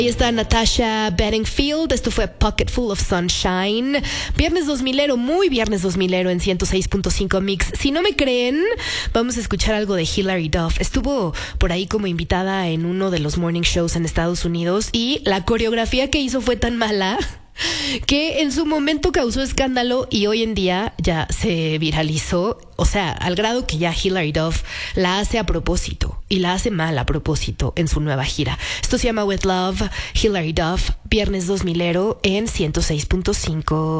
Ahí está Natasha Bedingfield, esto fue Pocket Full of Sunshine. Viernes 2000ero, muy viernes 2000ero en 106.5 Mix. Si no me creen, vamos a escuchar algo de Hilary Duff. Estuvo por ahí como invitada en uno de los morning shows en Estados Unidos y la coreografía que hizo fue tan mala que en su momento causó escándalo y hoy en día ya se viralizó, o sea, al grado que ya Hilary Duff la hace a propósito y la hace mal a propósito en su nueva gira. Esto se llama With Love, Hilary Duff, viernes 2000ero en 106.5.